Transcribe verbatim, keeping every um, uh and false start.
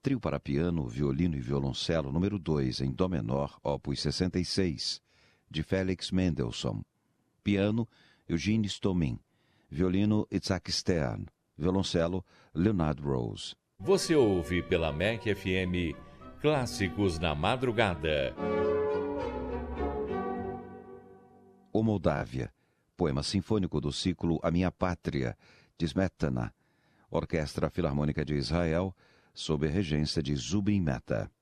Trio para piano, violino e violoncelo número dois em dó menor, opus sessenta e seis, de Felix Mendelssohn. Piano, Eugene Stomin. Violino, Itzhak Stern. Violoncelo, Leonard Rose. Você ouve pela M E C F M Clássicos na Madrugada. O Moldávia, poema sinfônico do ciclo A Minha Pátria, de Smetana. Orquestra Filarmônica de Israel, sob a regência de Zubin Mehta.